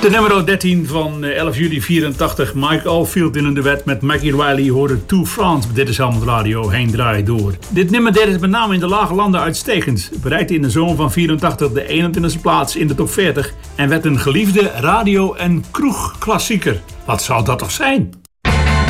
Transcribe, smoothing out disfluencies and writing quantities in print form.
de nummer 13 van 11 juli 84. Mike Oldfield in een duet met Maggie Riley hoorde To France. Dit is Helmond Radio, heen draai door. Dit nummer deed het met name in de lage landen uitstekend. Bereikte in de zomer van 84 de 21e plaats in de top 40. En werd een geliefde radio- en kroegklassieker. Wat zou dat toch zijn?